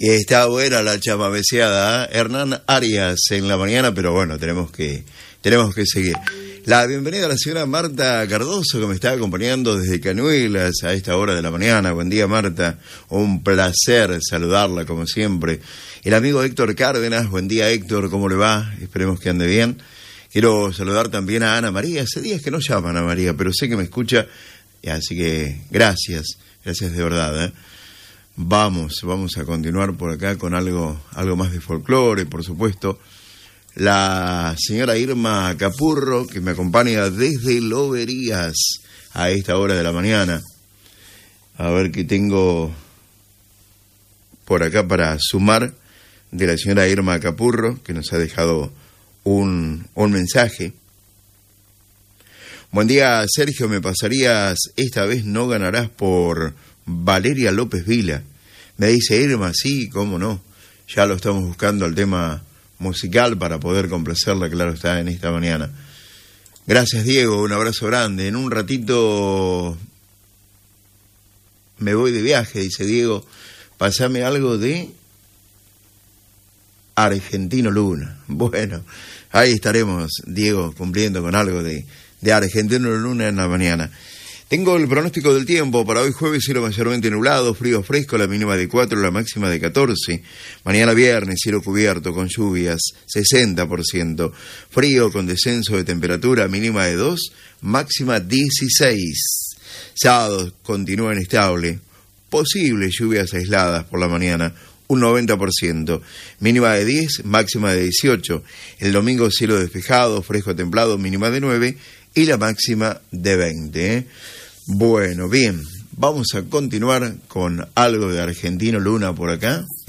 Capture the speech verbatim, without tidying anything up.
Y está buena la chamameceada, ¿eh? Hernán Arias en la mañana, pero bueno, tenemos que, tenemos que seguir. La bienvenida a la señora Marta Cardoso, que me está acompañando desde Cañuelas a esta hora de la mañana. Buen día, Marta. Un placer saludarla, como siempre. El amigo Héctor Cárdenas. Buen día, Héctor. ¿Cómo le va? Esperemos que ande bien. Quiero saludar también a Ana María. Hace días que no llama Ana María, pero sé que me escucha. Así que gracias. Gracias de verdad, ¿eh? Vamos, vamos a continuar por acá con algo, algo más de folclore, por supuesto. La señora Irma Capurro, que me acompaña desde Loberías a esta hora de la mañana. A ver qué tengo por acá para sumar de la señora Irma Capurro, que nos ha dejado un, un mensaje. Buen día, Sergio, me pasarías, esta vez no ganarás por Valeria López Vila. Me dice Irma, sí, cómo no. Ya lo estamos buscando al tema musical para poder complacerla, claro está, en esta mañana. Gracias, Diego, un abrazo grande. En un ratito me voy de viaje, dice Diego. Pasame algo de Argentino Luna. Bueno, ahí estaremos, Diego, cumpliendo con algo de, de Argentino Luna en la mañana. Tengo el pronóstico del tiempo para hoy jueves, cielo mayormente nublado, frío fresco, la mínima de cuatro, la máxima de catorce. Mañana viernes, cielo cubierto con lluvias, sesenta por ciento. Frío con descenso de temperatura, mínima de dos, máxima dieciséis. Sábado continúa inestable, posibles lluvias aisladas por la mañana, un noventa por ciento. Mínima de diez, máxima de dieciocho. El domingo cielo despejado, fresco templado, mínima de nueve y la máxima de veinte, ¿eh? Bueno, bien, vamos a continuar con algo de Argentino Luna por acá.